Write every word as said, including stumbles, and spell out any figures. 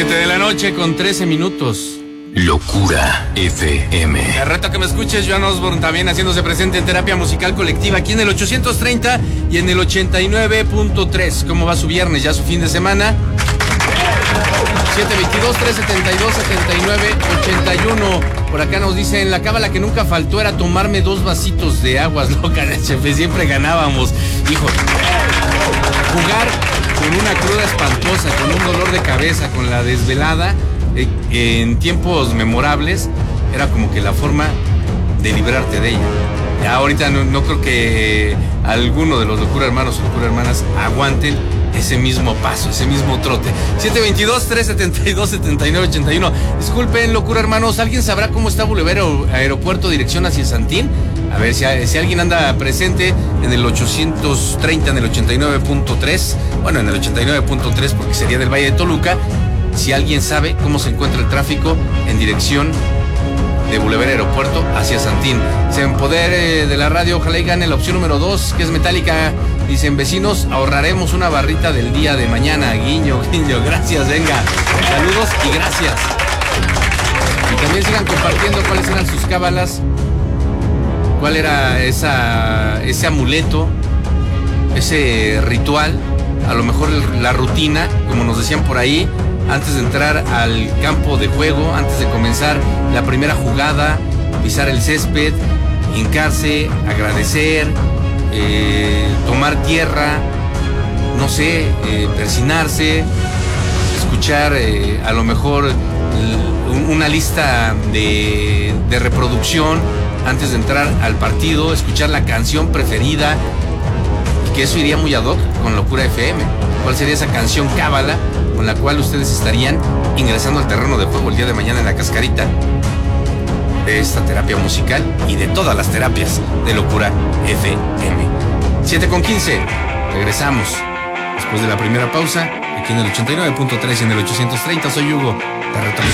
siete de la noche con trece minutos. Locura F M. Te reto a que me escuches, Joan Osborne también haciéndose presente en Terapia Musical Colectiva aquí en el ochocientos treinta y en el ochenta y nueve punto tres. ¿Cómo va su viernes? ¿Ya su fin de semana? siete veintidós, trescientos setenta y dos, setenta y nueve, ochenta y uno. Por acá nos dicen, la cábala que nunca faltó era tomarme dos vasitos de aguas locas, jefe, siempre ganábamos. Hijo, jugar con una cruda espantosa, con un dolor de cabeza, con la desvelada, eh, en tiempos memorables, era como que la forma de librarte de ella. Ya ahorita no, no creo que alguno de los locura hermanos o locura hermanas aguanten ese mismo paso, ese mismo trote. siete veintidós, trescientos setenta y dos, setenta y nueve, ochenta y uno. Disculpen, locura hermanos, ¿alguien sabrá cómo está Boulevard Aeropuerto dirección hacia Santín? A ver si, si alguien anda presente en el ochocientos treinta, en el ochenta y nueve punto tres, bueno, en el ochenta y nueve punto tres porque sería del Valle de Toluca. Si alguien sabe cómo se encuentra el tráfico en dirección de Boulevard Aeropuerto hacia Santín. Se empodere de la radio, ojalá y gane la opción número dos, que es Metallica. Dicen, vecinos, ahorraremos una barrita del día de mañana. Guiño, guiño, gracias, venga. Saludos y gracias. Y también sigan compartiendo cuáles eran sus cábalas, cuál era esa, ese amuleto, ese ritual, a lo mejor la rutina, como nos decían por ahí, antes de entrar al campo de juego, antes de comenzar la primera jugada, pisar el césped, hincarse, agradecer, eh, tomar tierra, no sé, eh, persinarse, escuchar eh, a lo mejor una lista de, de reproducción antes de entrar al partido, escuchar la canción preferida, y que eso iría muy ad hoc con Locura F M. ¿Cuál sería esa canción cábala con la cual ustedes estarían ingresando al terreno de juego el día de mañana en la cascarita de esta terapia musical y de todas las terapias de Locura F M? siete con quince, regresamos después de la primera pausa aquí en el ochenta y nueve punto tres y en el ochocientos treinta. Soy Hugo, te retorno.